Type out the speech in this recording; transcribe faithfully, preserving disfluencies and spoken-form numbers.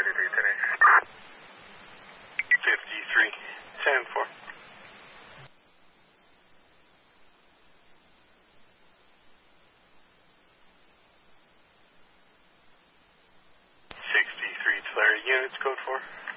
thirty-three today. fifty-three ten four. sixty-three Tulare units, code four.